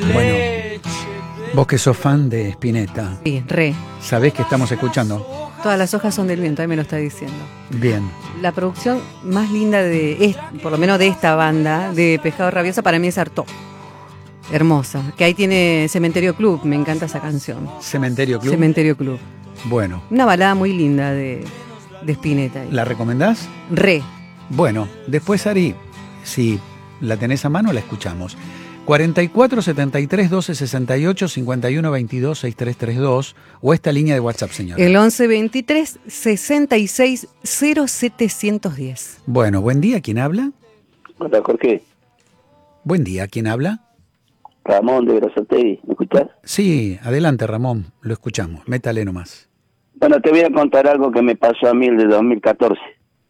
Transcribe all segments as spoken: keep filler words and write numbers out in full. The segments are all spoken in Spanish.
Bueno, vos que sos fan de Spinetta, Sí, re. ¿sabés que estamos escuchando? Todas las hojas son del viento, ahí me lo está diciendo. Bien. La producción más linda de, est- por lo menos de esta banda, de Pescado Rabiosa, para mí es Artaud. Hermosa. Que ahí tiene Cementerio Club, me encanta esa canción. Cementerio Club. Cementerio Club. Bueno, Una balada muy linda de, de Spinetta. ahí. ¿la recomendás? Re. Bueno, después Ari, si la tenés a mano, la escuchamos. cuarenta y cuatro, setenta y tres, doce, sesenta y ocho, cincuenta y uno, veintidós, sesenta y tres treinta y dos o esta línea de WhatsApp, señora. El once veintitrés, sesenta y seis, cero setecientos diez. Bueno, buen día, ¿quién habla? Hola, Jorge. Buen día, ¿quién habla? Ramón de Berazategui, ¿me escuchás? Sí, adelante Ramón, lo escuchamos, métale nomás. Bueno, te voy a contar algo que me pasó a mí el de dos mil catorce.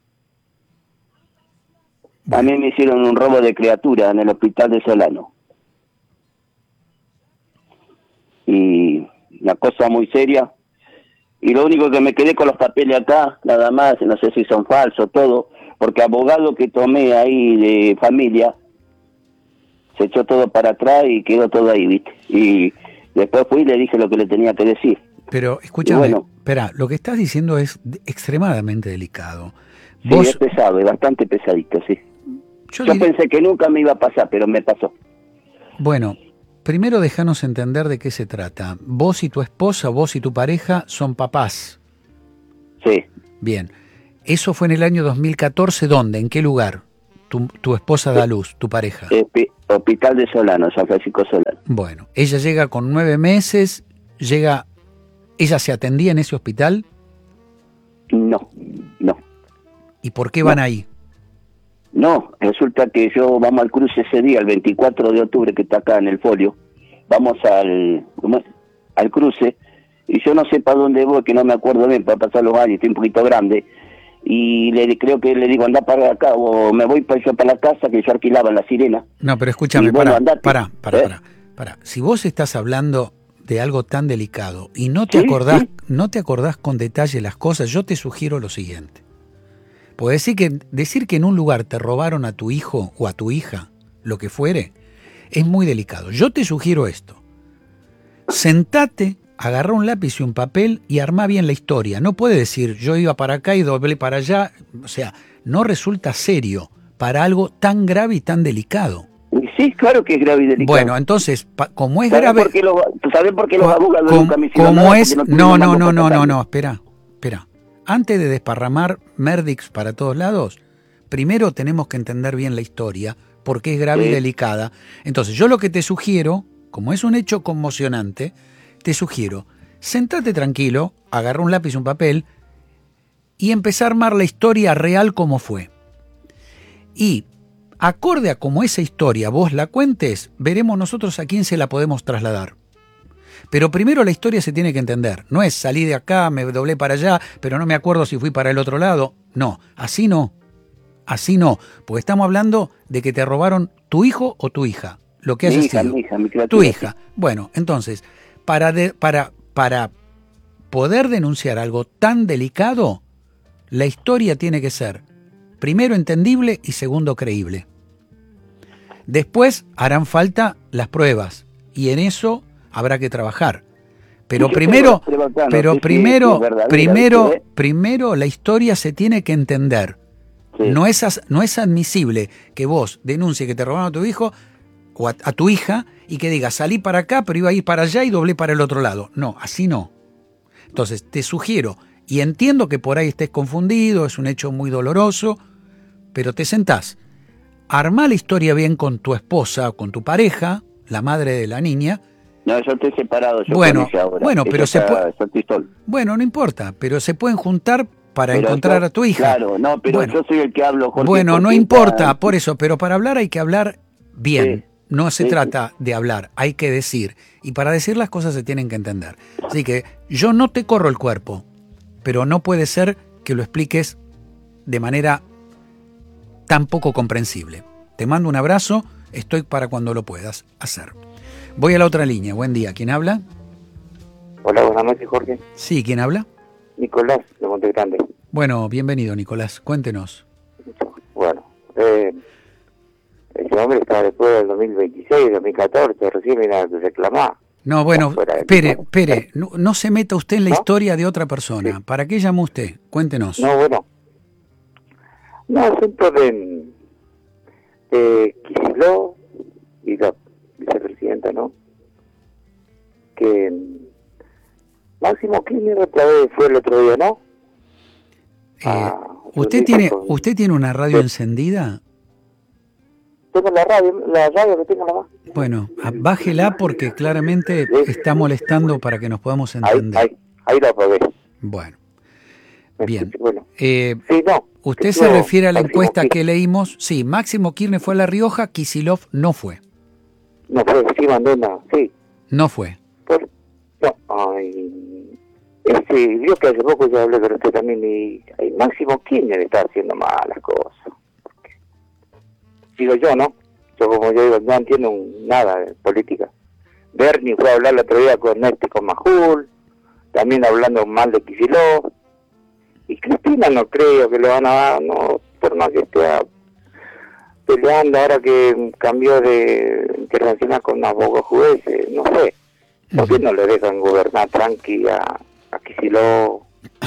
A mí me hicieron un robo de criatura en el hospital de Solano. Y una cosa muy seria. Y lo único que me quedé con los papeles acá, nada más, no sé si son falsos, todo, porque abogado que tomé ahí de familia, se echó todo para atrás y quedó todo ahí, ¿viste? Y después fui y le dije lo que le tenía que decir. Pero escúchame, Y bueno. espera, lo que estás diciendo es de- extremadamente delicado. Sí, Vos, es pesado, es bastante pesadito, sí. yo Yo diré- pensé que nunca me iba a pasar, pero me pasó. Bueno, primero déjanos entender de qué se trata. Vos y tu esposa, vos y tu pareja son papás. Sí, Bien. Eso fue en el año dos mil catorce, ¿dónde? ¿En qué lugar? Tu, tu esposa da luz, tu pareja. Espi- Hospital de Solano, San Francisco Solano. Bueno, ella llega con nueve meses, llega, ella se atendía en ese hospital. No, no. ¿Y por qué van No. ahí? No, resulta que yo vamos al cruce ese día, el veinticuatro de octubre, que está acá en el folio. Vamos al, ¿cómo es? Al cruce, y yo no sé para dónde voy, que no me acuerdo bien, para pasar los años, estoy un poquito grande. Y le creo que le digo, anda para acá, o me voy para, yo para la casa, que yo alquilaba en La Sirena. No, pero escúchame, Y bueno, pará, andate. pará, pará, ¿Eh? pará, pará. Si vos estás hablando de algo tan delicado y no te Sí, acordás, sí. no te acordás con detalle las cosas, yo te sugiero lo siguiente. Puede decir que, decir que en un lugar te robaron a tu hijo o a tu hija, lo que fuere, es muy delicado. Yo te sugiero esto. Sentate, agarrá un lápiz y un papel y armá bien la historia. No puede decir, yo iba para acá y doblé para allá. O sea, no resulta serio para algo tan grave y tan delicado. Y sí, claro que es grave y delicado. Bueno, entonces, pa- como es ¿Sabés grave... por qué los, ¿sabés por qué los co- abogados com- nunca me hicieron como nada? es... Porque No, tuvieron no, mango no, no, para no, sacarme. no, espera, espera. Antes de desparramar Merdix para todos lados, primero tenemos que entender bien la historia, porque es grave Sí. y delicada. Entonces, yo lo que te sugiero, como es un hecho conmocionante, te sugiero, sentate tranquilo, agarra un lápiz y un papel y empezá a armar la historia real como fue. Y, acorde a como esa historia vos la cuentes, veremos nosotros a quién se la podemos trasladar. Pero primero la historia se tiene que entender. No es salí de acá, me doblé para allá, pero no me acuerdo si fui para el otro lado. No, así no. Así no. Porque estamos hablando de que te robaron tu hijo o tu hija. Lo que Mi haya hija, sido. mi hija, mi criatura, Tu sí. hija. Bueno, entonces, para, de- para, para poder denunciar algo tan delicado, la historia tiene que ser, primero, entendible y segundo, creíble. Después harán falta las pruebas y en eso habrá que trabajar. Pero Y yo primero, tengo las pruebas acá, no pero sé si primero, es verdadera, primero, ¿viste? primero la historia se tiene que entender. Sí. No es, as- no es admisible que vos denuncies que te robaron a tu hijo o a, a tu hija y que digas, salí para acá, pero iba a ir para allá y doblé para el otro lado. No, así no. Entonces, te sugiero, y entiendo que por ahí estés confundido, es un hecho muy doloroso, pero te sentás, armá la historia bien con tu esposa o con tu pareja, la madre de la niña. No, yo estoy separado, yo Bueno, con ella ahora. bueno, Ella pero se está- puede- está en Tistol. Bueno, no importa, pero se pueden juntar para Pero encontrar yo- a tu hija. Claro, no, pero Bueno. yo soy el que hablo, Jorge. Bueno, no porque importa, está- por eso, pero para hablar hay que hablar bien. Sí. No se Sí, trata de hablar, hay que decir. Y para decir las cosas se tienen que entender. Así que yo no te corro el cuerpo, pero no puede ser que lo expliques de manera tan poco comprensible. Te mando un abrazo, estoy para cuando lo puedas hacer. Voy a la otra línea. Buen día. ¿Quién habla? Hola, buenas noches, Jorge. Sí, ¿quién habla? Nicolás, de Monte Grande. Bueno, bienvenido, Nicolás. Cuéntenos. Bueno, eh, yo hombre está después del dos mil veintiséis, dos mil catorce, recién viene a reclamar. No, bueno, Fuera de- espere, espere, no, no se meta usted en la ¿No? historia de otra persona. Sí. ¿Para qué llamó usted? Cuéntenos. No, bueno. No, asunto de, de Kicillof y la vicepresidenta, ¿no? Que Máximo Kirchner otra vez fue el otro día, ¿no? Eh, Ah, ¿Usted sí, tiene con- usted tiene una radio Sí. encendida? Tengo la radio, la radio que tengo nomás. Bueno, a- bájela porque claramente está molestando para que nos podamos Ahí, entender. ahí, ahí la apagué. Bueno, ¿Me bien. escucha? Bueno, Eh, sí, no. ¿Usted que se yo, refiere a la Máximo encuesta Kirchner- que leímos? Sí, Máximo Kirchner fue a La Rioja, Kicillof no fue. No fue, sí mandó una, sí. No fue. Por, no, ay, este, vio que hace poco yo hablé con usted también y ay, Máximo Kirchner está haciendo malas cosas. Digo yo, ¿no? Yo como yo digo, no entiendo un- nada de política. Bernie fue a hablar el otro día con este, con Majul, también hablando mal de Kicillof. Y Cristina no creo que le van a dar, no, por más que esté a- peleando ahora que cambió de internacional con unos pocos jueces, no sé. ¿Por qué no le dejan gobernar tranqui a, a Kicillof?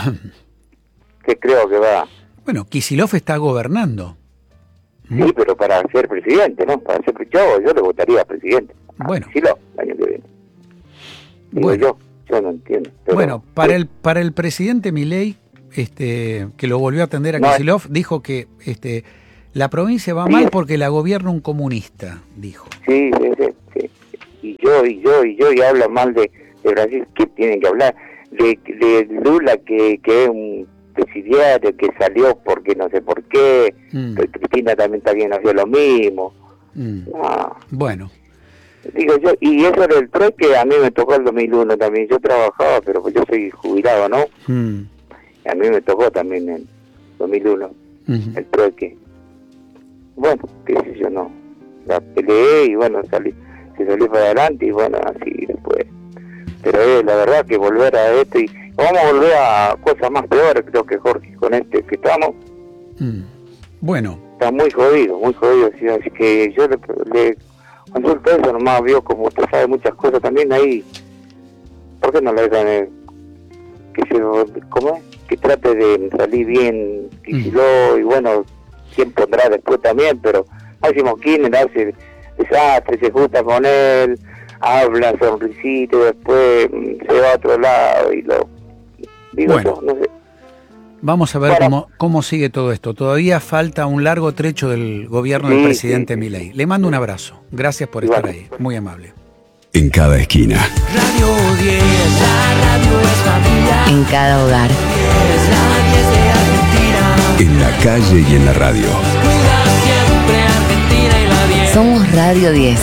Que creo que va. Bueno, Kicillof está gobernando. ¿Mm? Sí, pero para ser presidente, ¿no? Para ser yo, yo le votaría a presidente. A Bueno. Kicillof, el año que viene. Digo Bueno. yo, yo no entiendo. pero- Bueno, para el para el presidente Milei, este, que lo volvió a atender a No, Kicillof, dijo que este, la provincia va Sí. mal porque la gobierna un comunista, dijo. Sí, sí, sí, sí. Y yo, y yo, y yo, y hablan mal de, de Brasil, que tienen que hablar. De, de Lula, que, que es un presidiario, que salió porque no sé por qué. Mm, Que Cristina también también hacía lo mismo. mm. No, Bueno, digo yo, y eso del trueque a mí me tocó el dos mil uno también. Yo trabajaba, pero pues yo soy jubilado, ¿no? mm, Y a mí me tocó también en dos mil uno mm. el trueque. Bueno, qué sé yo, no. La peleé y bueno, salí, se salió para adelante y bueno, así después. Pero eh, la verdad que volver a esto y vamos a volver a cosas más peores, creo que Jorge, con este que estamos, Mm. Bueno, está muy jodido, muy jodido. Así, así que yo le, le consulto eso nomás, vio como usted sabe muchas cosas también ahí. ¿Por qué no le dejan eh, que se, ¿cómo es? Que trate de salir bien Kicillof y bueno, quién pondrá después también, pero Máximo Kirchner hace desastre, se junta con él, habla sonrisito y después mm, se va a otro lado y lo digo Bueno. yo, no sé. vamos a ver Bueno. cómo, cómo sigue todo esto. Todavía falta un largo trecho del gobierno del Sí, presidente sí, sí. Milei. Le mando un abrazo. Gracias por Igual. estar ahí. Muy amable. En cada esquina, Radio diez, la radio es familia. En cada hogar. Es la diez de Argentina. en la calle y en la radio. Cuida siempre Argentina y la diez. Somos Radio diez.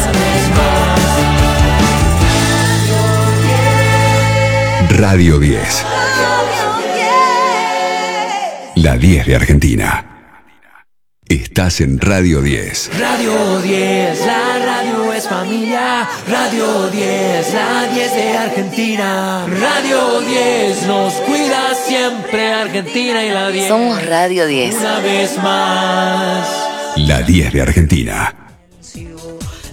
Radio diez. La diez de Argentina. Estás en Radio diez. Radio diez, la radio es familia. Radio diez, la diez de Argentina. Radio diez nos cuida siempre Argentina y la diez. Somos Radio diez. Una vez más. La diez de Argentina.